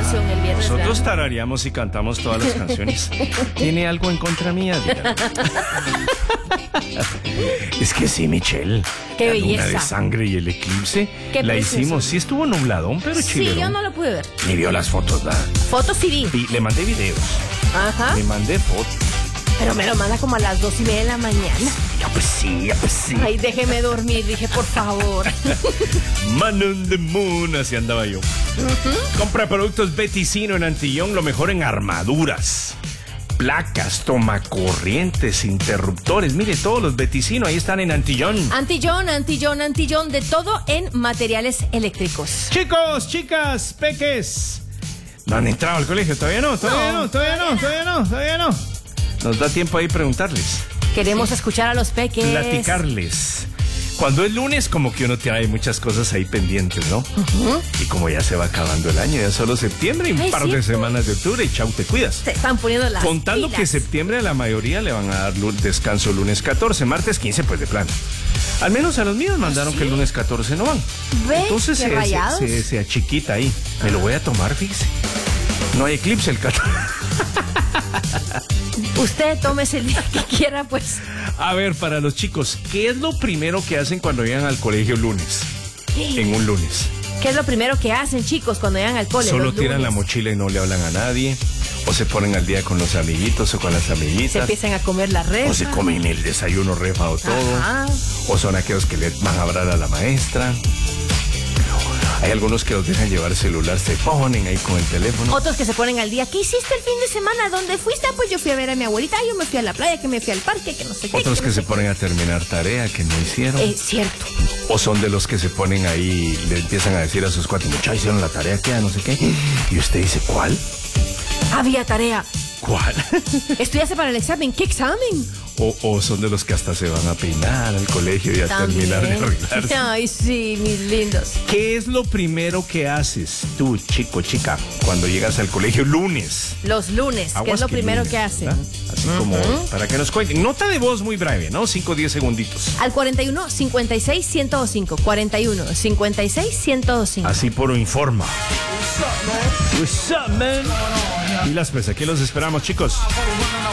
canción el viernes. Nosotros tarareamos y cantamos todas las canciones. ¿Tiene algo en contra mía? Dígame. Es que sí, Michelle. Qué la luna belleza. de sangre y el eclipse Qué la precioso. hicimos. Sí estuvo nubladón, pero Sí, chido. yo no lo pude ver. Ni vio las fotos, ¿verdad? Fotos sí vi. Le mandé videos. Ajá. Le mandé fotos. Pero me lo manda como a las 2:30 de la mañana. Ya pues sí, ya pues sí. Ay, déjeme dormir. Dije, por favor. Man on the moon, así andaba yo. Compra productos Beticino en Antillón, lo mejor en armaduras, placas, tomacorrientes, interruptores. Mire, todos los Beticino ahí están en Antillón. Antillón, de todo en materiales eléctricos. Chicos, chicas, peques. ¿No han entrado al colegio? Todavía no. Nos da tiempo ahí preguntarles, Queremos escuchar a los peques. platicarles. Cuando es lunes, como que uno tiene muchas cosas ahí pendientes, ¿no? Y como ya se va acabando el año, ya solo septiembre y un Ay, par de cierto. semanas de octubre y chau, te cuidas. Se están poniendo las Contando pilas. que septiembre a la mayoría le van a dar descanso lunes 14, martes 15, pues de plano. Al menos a los míos mandaron que el lunes 14 no van. ¿Ve? Entonces Qué rayados. se achiquita ahí. Me lo voy a tomar, fíjese. No hay eclipse el 14. Usted tómese el día que quiera, pues. A ver, para los chicos, ¿qué es lo primero que hacen cuando llegan al colegio lunes? En un lunes. ¿Qué es lo primero que hacen, chicos, cuando llegan al cole? Solo los tiran la lunes? mochila y no le hablan a nadie. O se ponen al día con los amiguitos o con las Se amiguitas. empiezan a comer la red. O se comen el desayuno refado todo. Ajá. O son aquellos que le van a hablar a la maestra. Hay algunos que los dejan llevar celular, se ponen ahí con el teléfono. Otros que se ponen al día. ¿Qué hiciste el fin de semana? ¿Dónde fuiste? Ah, pues yo fui a ver a mi abuelita. Yo me fui a la playa, que me fui al parque, que no sé qué. Otros que no se sé ponen a terminar tarea que no hicieron. qué. Cierto. O son de los que se ponen ahí, le empiezan a decir a sus cuates, muchachos, hicieron la tarea que no sé qué. Y usted dice, ¿cuál? Había tarea. ¿Cuál? ¿Estudiaste para el examen? ¿Qué examen? O son de los que hasta se van a peinar al colegio y a terminar de arreglarse. Ay, sí, mis lindos. ¿Qué es lo primero que haces tú, chico, chica, cuando llegas al colegio lunes? Los lunes, ¿qué Aguas es lo que primero lunes, que hacen? ¿verdad? Así como para que nos cuenten. Nota de voz muy breve, ¿no? 5 o 10 segunditos. Al 41 56 105. 41 56 105. Así por informa. What's up, man? Y las pues aquí los esperamos, chicos.